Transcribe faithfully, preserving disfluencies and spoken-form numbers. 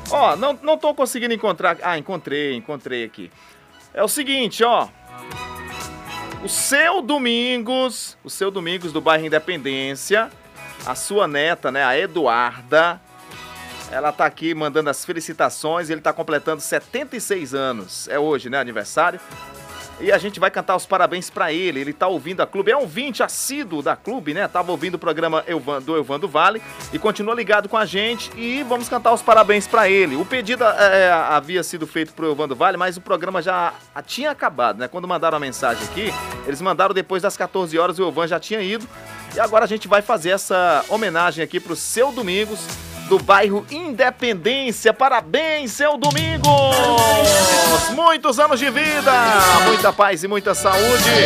Ó, não, não tô conseguindo encontrar... Ah, encontrei, encontrei aqui. É o seguinte, ó. O seu Domingos, o seu Domingos do bairro Independência, a sua neta, né, a Eduarda, ela tá aqui mandando as felicitações, ele tá completando setenta e seis anos. É hoje, né, aniversário. E a gente vai cantar os parabéns pra ele. Ele tá ouvindo a Clube, é um ouvinte assíduo da Clube, né? Tava ouvindo o programa Elvan, do Elvando Vale e continua ligado com a gente e vamos cantar os parabéns pra ele. O pedido é, havia sido feito pro Elvando Vale, mas o programa já tinha acabado, né? Quando mandaram a mensagem aqui, eles mandaram depois das quatorze horas, o Elvan já tinha ido. E agora a gente vai fazer essa homenagem aqui pro seu Domingos, do bairro Independência. Parabéns, seu Domingos! Muitos anos de vida, muita paz e muita saúde.